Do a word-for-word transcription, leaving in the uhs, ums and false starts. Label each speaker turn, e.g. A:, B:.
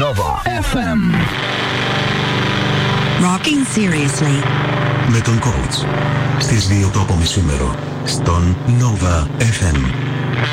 A: Nova εφ εμ.
B: Rocking seriously.
C: Με τον coach. Στις δύο το απομισήμερο. Στον Nova εφ εμ.